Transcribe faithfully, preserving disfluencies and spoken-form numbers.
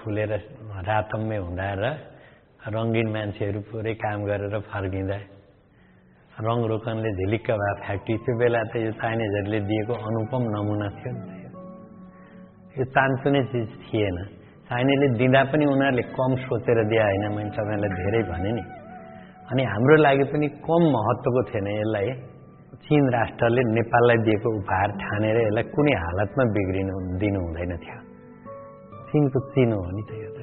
फुलेर रातम्य हुँदा र रङ्गीन मान्छेहरू पुरै काम गरेर फर्किँदा रङ रोकनले झिलिक्क भए फ्याक्ट्री त्यो बेला त यो चाइनिजहरूले दिएको अनुपम नमुना थियो नि त। यो चान्चुने चिज थिएन। चाइनाले दिँदा पनि उनीहरूले कम सोचेर दिए होइन, मैले तपाईँलाई धेरै भने नि। अनि हाम्रो लागि पनि कम महत्त्वको थिएन यसलाई चीन राष्ट्रले नेपाललाई दिएको उपहार ठानेर यसलाई कुनै हालतमा बिग्रिनु दिनु हुँदैन थियो। चीनको चिनो हो नि त यो।